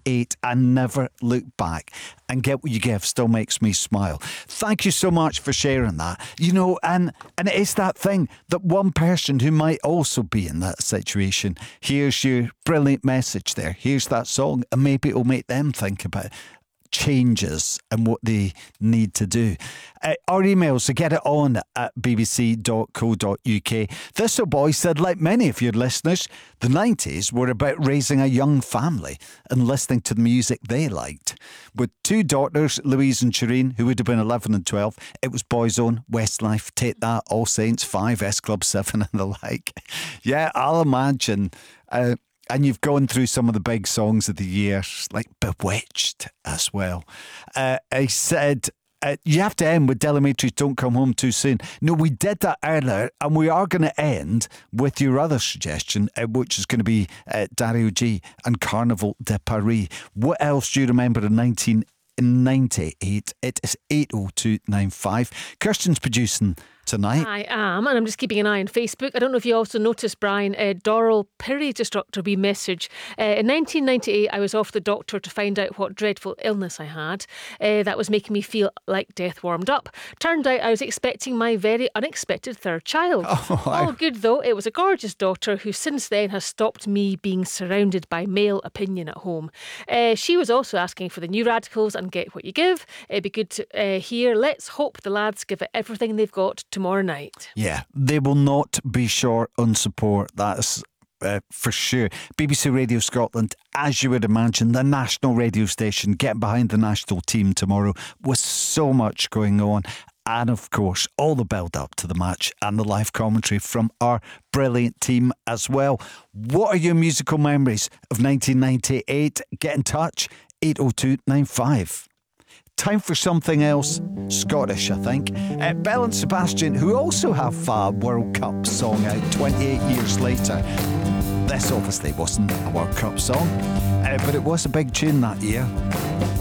1998 and Never Look Back. And Get What You Give still makes me smile. Thank you so much for sharing that. You know, and it is that thing that one person who might also be in that situation hears your brilliant message there, hears that song, and maybe it'll make them think about changes and what they need to do. Our emails, so get it on at bbc.co.uk. Thistle Boy said, like many of your listeners, the 90s were about raising a young family and listening to the music they liked. With two daughters, Louise and Shireen, who would have been 11 and 12, it was Boyzone, Westlife, Take That, All Saints, 5, S Club 7 and the like. Yeah, I'll imagine... and you've gone through some of the big songs of the year, like Bewitched as well. I said, you have to end with Delamitre's Don't Come Home Too Soon. No, we did that earlier, and we are going to end with your other suggestion, which is going to be Dario G and Carnival de Paris. What else do you remember in 1998? It is 80295. Kirsten's producing tonight. I am, and I'm just keeping an eye on Facebook. I don't know if you also noticed, Brian, Doral Perry just dropped a wee message. In 1998, I was off the doctor to find out what dreadful illness I had. That was making me feel like death warmed up. Turned out I was expecting my very unexpected third child. All good though. It was a gorgeous daughter who since then has stopped me being surrounded by male opinion at home. She was also asking for the New Radicals and Get What You Give. It'd be good to hear. Let's hope the lads give it everything they've got tomorrow night. Yeah, they will not be short on support. That's for sure. BBC Radio Scotland, as you would imagine, the national radio station, getting behind the national team tomorrow with so much going on. And of course, all the build up to the match and the live commentary from our brilliant team as well. What are your musical memories of 1998? Get in touch, 80295. Time for something else Scottish, I think. Belle and Sebastian, who also have a World Cup song out 28 years later. This obviously wasn't a World Cup song, but it was a big tune that year.